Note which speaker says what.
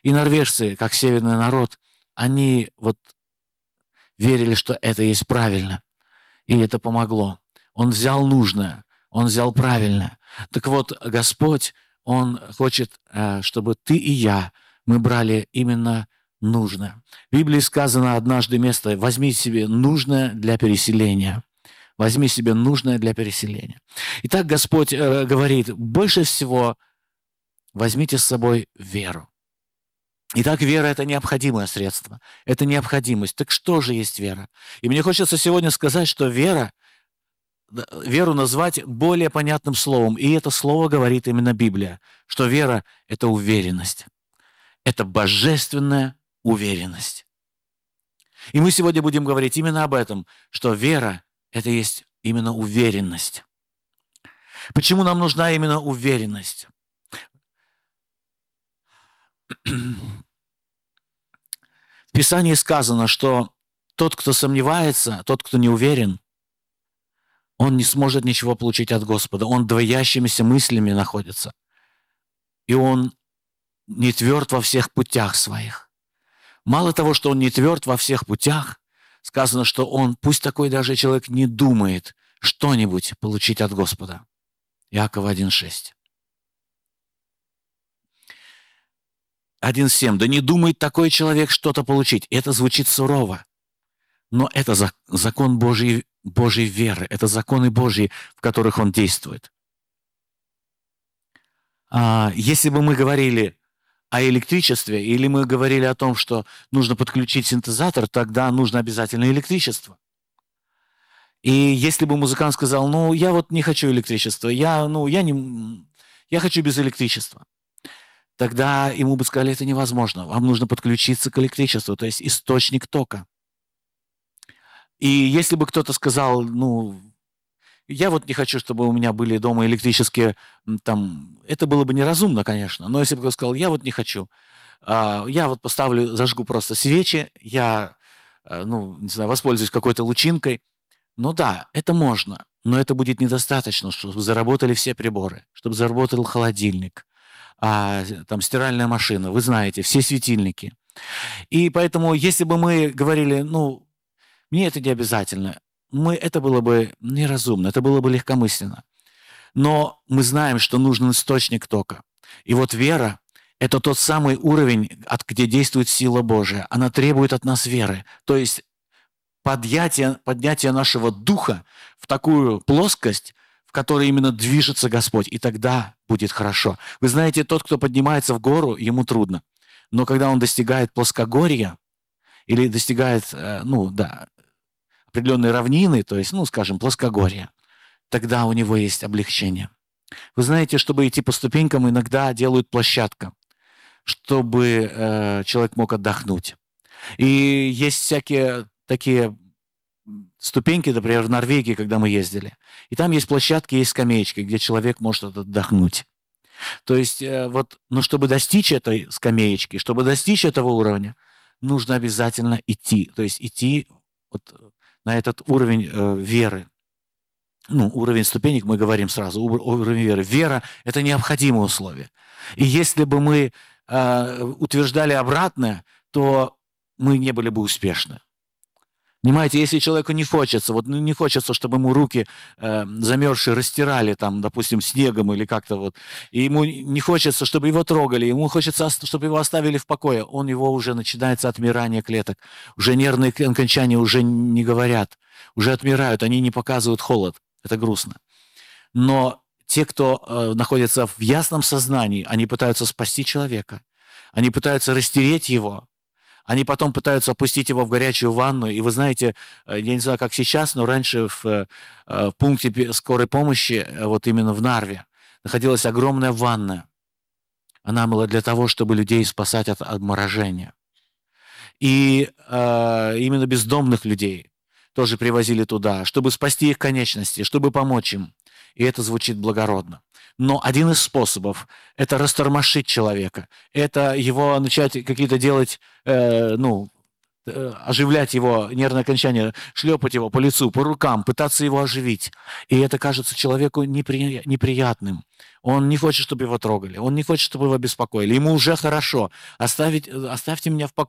Speaker 1: И норвежцы, как северный народ, они вот верили, что это есть правильно. И это помогло. Он взял нужное, он взял правильное. Так вот, Господь, Он хочет, чтобы ты и я, мы брали именно нужное. В Библии сказано однажды место: возьми себе нужное для переселения. Возьми себе нужное для переселения. Итак, Господь говорит: больше всего возьмите с собой веру. Итак, вера – это необходимое средство, это необходимость. Так что же есть вера? И мне хочется сегодня сказать, что веру назвать более понятным словом. И это слово говорит именно Библия, что вера – это уверенность. Это божественная уверенность. И мы сегодня будем говорить именно об этом, что вера – это есть именно уверенность. Почему нам нужна именно уверенность? В Писании сказано, что тот, кто сомневается, тот, кто не уверен, он не сможет ничего получить от Господа. Он двоящимися мыслями находится. И он не тверд во всех путях своих. Мало того, что он не тверд во всех путях, сказано, что он, пусть такой даже человек не думает что-нибудь получить от Господа. Иакова 1:6. 1:7. Да не думает такой человек что-то получить. Это звучит сурово. Но это закон Божьей веры. Это законы Божьи, в которых он действует. Если бы мы говорили о электричестве, или мы говорили о том, что нужно подключить синтезатор, тогда нужно обязательно электричество. И если бы музыкант сказал: я вот не хочу электричества, я хочу без электричества, тогда ему бы сказали: это невозможно, вам нужно подключиться к электричеству, то есть источник тока. И если бы кто-то сказал: я вот не хочу, чтобы у меня были дома электрические, это было бы неразумно, конечно, но если бы кто-то сказал: я вот не хочу, я вот зажгу просто свечи, я, не знаю, воспользуюсь какой-то лучинкой, да, это можно, но это будет недостаточно, чтобы заработали все приборы, чтобы заработал холодильник, стиральная машина, вы знаете, все светильники. И поэтому, если бы мы говорили: мне это не обязательно, это было бы неразумно, это было бы легкомысленно. Но мы знаем, что нужен источник тока. И вот вера – это тот самый уровень, где действует сила Божия. Она требует от нас веры. То есть поднятие нашего духа в такую плоскость, в которой именно движется Господь. И тогда будет хорошо. Вы знаете, тот, кто поднимается в гору, ему трудно. Но когда он достигает плоскогорья или достигает, определенной равнины, то есть, скажем, плоскогорья, тогда у него есть облегчение. Вы знаете, чтобы идти по ступенькам, иногда делают площадку, чтобы человек мог отдохнуть. И есть всякие такие ступеньки, например, в Норвегии, когда мы ездили. И там есть площадки, есть скамеечки, где человек может отдохнуть. То есть, чтобы достичь этой скамеечки, чтобы достичь этого уровня, нужно обязательно идти. То есть идти на этот уровень веры. Уровень ступенек мы говорим сразу, уровень веры. Вера – это необходимое условие. И если бы мы утверждали обратное, то мы не были бы успешны. Понимаете, если человеку не хочется, не хочется, чтобы ему руки замерзшие растирали, допустим, снегом или как-то и ему не хочется, чтобы его трогали, ему хочется, чтобы его оставили в покое, уже начинается отмирание клеток, уже нервные окончания уже не говорят, уже отмирают, они не показывают холод, это грустно. Но те, кто находится в ясном сознании, они пытаются спасти человека, они пытаются растереть его, они потом пытаются опустить его в горячую ванну. И вы знаете, я не знаю, как сейчас, но раньше в пункте скорой помощи, именно в Нарве, находилась огромная ванна. Она была для того, чтобы людей спасать от обморожения. И именно бездомных людей тоже привозили туда, чтобы спасти их конечности, чтобы помочь им. И это звучит благородно. Но один из способов – это растормошить человека. Это его начать какие-то делать, оживлять его нервное окончание, шлепать его по лицу, по рукам, пытаться его оживить. И это кажется человеку неприятным. Он не хочет, чтобы его трогали, он не хочет, чтобы его беспокоили. Ему уже хорошо. Оставьте меня в покое.